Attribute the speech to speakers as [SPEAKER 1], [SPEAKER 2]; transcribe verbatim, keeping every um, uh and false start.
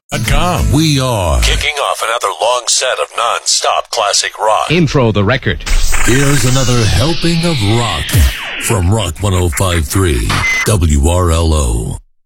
[SPEAKER 1] Com.
[SPEAKER 2] We are
[SPEAKER 1] kicking off another long set of non-stop classic rock.
[SPEAKER 3] Intro the record.
[SPEAKER 2] Here's another helping of rock from Rock one oh five point three W R L O.